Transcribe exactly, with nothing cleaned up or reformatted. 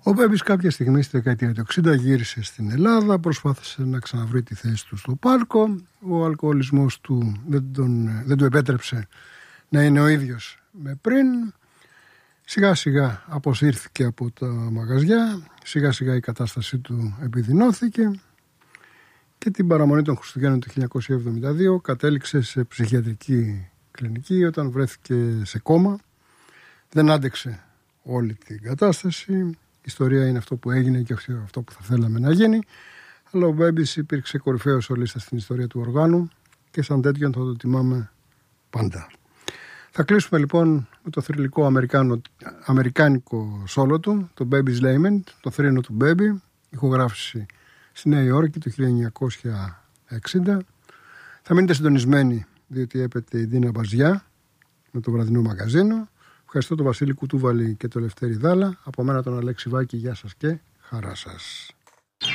Ο Μπέμπης κάποια στιγμή στη δεκαετία του εξήντα γύρισε στην Ελλάδα, προσπάθησε να ξαναβρει τη θέση του στο πάρκο. Ο αλκοολισμός του δεν, τον, δεν του επέτρεψε να είναι ο ίδιος με πριν. Σιγά σιγά αποσύρθηκε από τα μαγαζιά, σιγά σιγά η κατάστασή του επιδεινώθηκε και την παραμονή των Χριστουγέννων του χίλια εννιακόσια εβδομήντα δύο κατέληξε σε ψυχιατρική κλινική όταν βρέθηκε σε κόμμα. Δεν άντεξε όλη την κατάσταση. Η ιστορία είναι αυτό που έγινε και αυτό που θα θέλαμε να γίνει. Αλλά ο Μπέμπης υπήρξε κορυφαίος σολίστας στην ιστορία του οργάνου και σαν τέτοιον θα το τιμάμε πάντα. Θα κλείσουμε λοιπόν με το θρυλικό αμερικάνο, αμερικάνικο σόλο του, το Baby's Lament, το θρήνο του Baby, ηχογράφηση στη Νέα Υόρκη το χίλια εννιακόσια εξήντα. Θα μείνετε συντονισμένοι διότι έπεται η Δίνα Μπαζιά με το βραδινό μαγαζίνο. Ευχαριστώ τον Βασίλη Κουτούβαλη και τον Λευτέρη Δάλα. Από μένα τον Αλέξη Βάκη, γεια σας και χαρά σας.